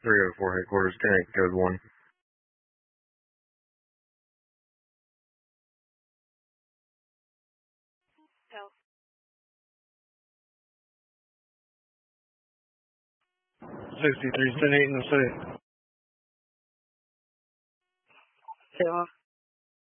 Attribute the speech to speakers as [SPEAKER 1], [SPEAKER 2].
[SPEAKER 1] 304 headquarters, connect code 1.
[SPEAKER 2] Go.
[SPEAKER 1] 63, 10-8 in the city.
[SPEAKER 2] Two off.